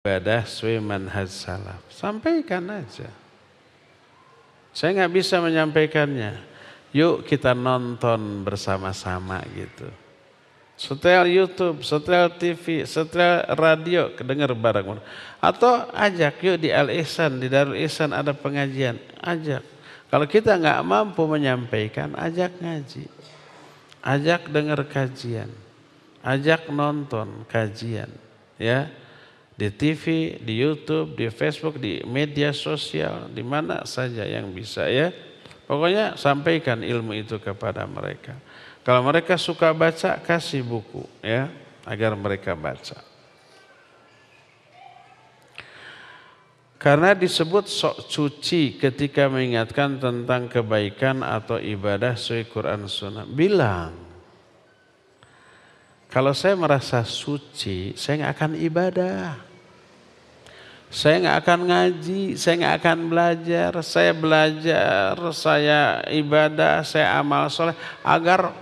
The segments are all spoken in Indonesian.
ibadah sesuai manhaj salaf. Sampaikan aja. Saya nggak bisa menyampaikannya. Yuk kita nonton bersama-sama gitu. Setel YouTube, setel TV, setel radio, kedengar bareng. Atau ajak yuk di Al-Ihsan, di Darul Ihsan ada pengajian. Ajak. Kalau kita nggak mampu menyampaikan, ajak ngaji. Ajak dengar kajian. Ajak nonton kajian. Ya. Di TV, di YouTube, di Facebook, di media sosial, di mana saja yang bisa ya. Pokoknya sampaikan ilmu itu kepada mereka. Kalau mereka suka baca, kasih buku ya, agar mereka baca. Karena disebut sok suci ketika mengingatkan tentang kebaikan atau ibadah sesuai Quran Sunnah. Bilang, kalau saya merasa suci, saya nggak akan ibadah. Saya nggak akan ngaji, saya nggak akan belajar. Saya belajar, saya ibadah, saya amal soleh agar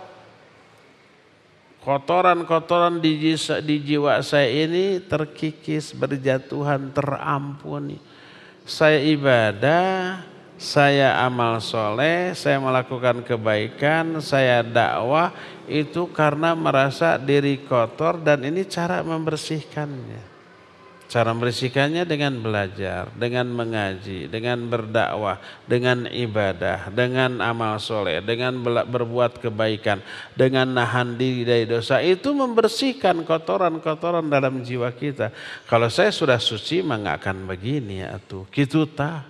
kotoran-kotoran di jiwa saya ini terkikis, berjatuhan, terampuni. Saya ibadah, saya amal soleh, saya melakukan kebaikan, saya dakwah itu karena merasa diri kotor dan ini cara membersihkannya. Cara membersihkannya dengan belajar, dengan mengaji, dengan berdakwah, dengan ibadah, dengan amal soleh, dengan berbuat kebaikan, dengan nahan diri dari dosa. Itu membersihkan kotoran-kotoran dalam jiwa kita. Kalau saya sudah suci, mah nggak akan begini ya tuh. Gitu tah.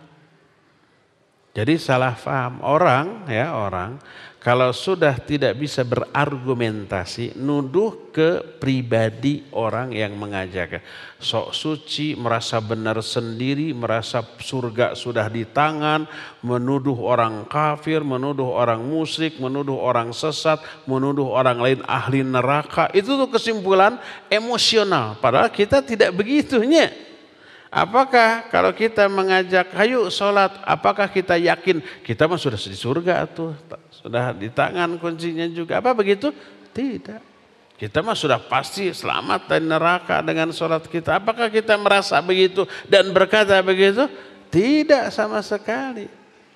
Jadi salah paham orang kalau sudah tidak bisa berargumentasi, nuduh ke pribadi orang yang mengajak. Sok suci, merasa benar sendiri, merasa surga sudah di tangan, menuduh orang kafir, menuduh orang musyrik, menuduh orang sesat, menuduh orang lain ahli neraka. Itu tuh kesimpulan emosional. Padahal kita tidak begitunya. Apakah kalau kita mengajak ayo sholat, apakah kita yakin kita mah sudah di surga tuh, sudah di tangan kuncinya juga, apa begitu? Tidak. Kita mah sudah pasti selamat dari neraka dengan sholat kita. Apakah kita merasa begitu dan berkata begitu? Tidak sama sekali.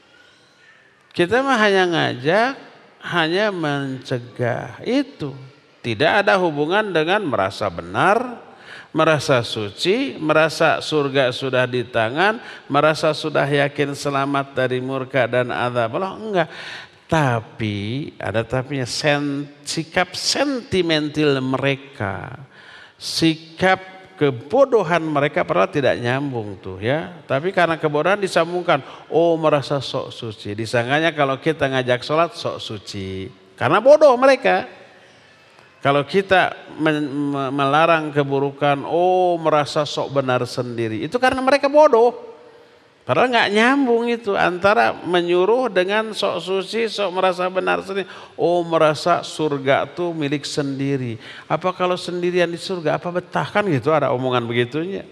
Kita mah hanya ngajak, hanya mencegah, itu. Tidak ada hubungan dengan merasa benar, merasa suci, merasa surga sudah di tangan, merasa sudah yakin selamat dari murka dan azab Allah. Enggak. Tapi, ada tapinya, sikap sentimental mereka, sikap kebodohan mereka padahal tidak nyambung tuh ya. Tapi karena kebodohan disambungkan, oh merasa sok suci. Disangkanya kalau kita ngajak sholat sok suci. Karena bodoh mereka. Kalau kita melarang keburukan, oh merasa sok benar sendiri. Itu karena mereka bodoh. Padahal nggak nyambung itu antara menyuruh dengan sok suci, sok merasa benar sendiri. Oh merasa surga tuh milik sendiri. Apa kalau sendirian di surga, apa betah kan gitu, ada omongan begitunya.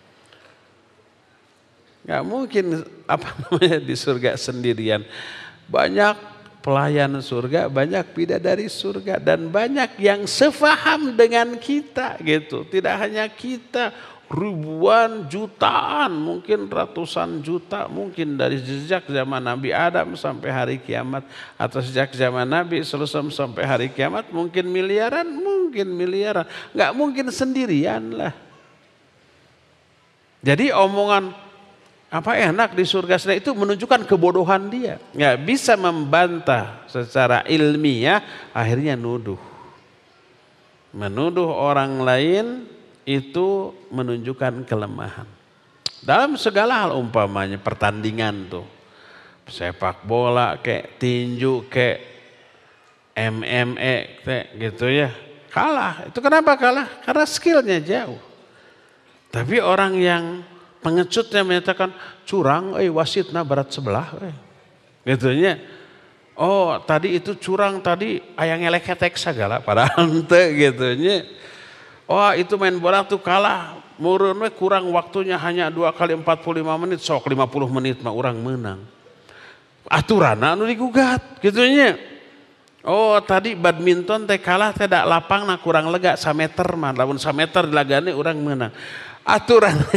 Nggak mungkin di surga sendirian. Banyak pelayan surga, banyak bidadari surga, dan banyak yang sefaham dengan kita gitu. Tidak hanya kita, ribuan, jutaan, mungkin ratusan juta, mungkin dari sejak zaman Nabi Adam sampai hari kiamat, atau sejak zaman Nabi SAW sampai hari kiamat, mungkin miliaran, nggak mungkin sendirian lah. Jadi omongan apa enak di surga sana itu menunjukkan kebodohan dia. Nggak bisa membantah secara ilmiah, akhirnya nuduh. Menuduh orang lain itu menunjukkan kelemahan. Dalam segala hal, umpamanya pertandingan tuh. Sepak bola kayak tinju kayak MMA kayak gitu ya. Kalah. Itu kenapa kalah? Karena skillnya jauh. Tapi orang yang pengecutnya menyatakan curang, wasitna barat sebelah, gitunya. Oh tadi itu curang, tadi ayang ngelek-ngelek segala, padahal ente gitunya. Oh itu main bola tuh kalah, murun kurang waktunya hanya 2 kali 45 menit, sok 50 menit mah orang menang. Aturan anu digugat, gitunya. Oh tadi badminton teh kalah, teh dak lapang nah kurang lega 1 meter mah, lamun 1 meter dilagane orang menang. aturan